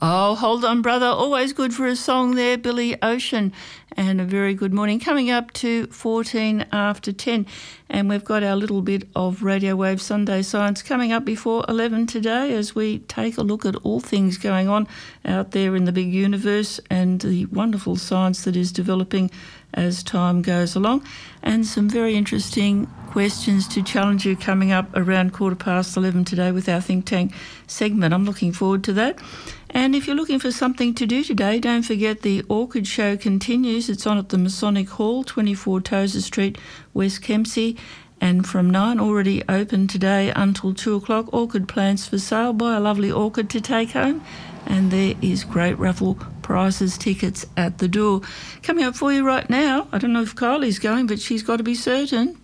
Oh, hold on, brother. Always good for a song there, Billy Ocean. And a very good morning. Coming up to 14 after 10. And we've got our little bit of Radio Wave Sunday Science coming up before 11 today as we take a look at all things going on out there in the big universe and the wonderful science that is developing as time goes along. And some very interesting questions to challenge you coming up around 11:15 today with our Think Tank segment. I'm looking forward to that. And if you're looking for something to do today, don't forget the Orchid Show continues. It's on at the Masonic Hall, 24 Tozer Street, West Kempsey. And from 9, already open today until 2 o'clock. Orchid plants for sale. Buy a lovely orchid to take home. And there is great raffle prizes, tickets at the door. Coming up for you right now, I don't know if Kylie's going, but she's got to be certain.